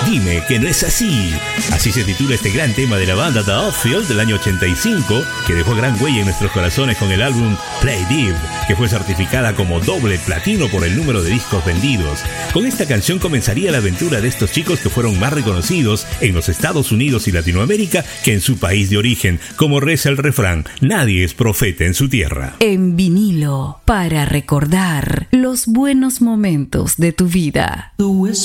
Dime que no es así. Así se titula este gran tema de la banda The Outfield del año 85, que dejó gran huella en nuestros corazones con el álbum Play Deep, que fue certificada como doble platino por el número de discos vendidos. Con esta canción comenzaría la aventura de estos chicos que fueron más reconocidos en los Estados Unidos y Latinoamérica que en su país de origen. Como reza el refrán, nadie es profeta en su tierra. En vinilo, para recordar los buenos momentos de tu vida.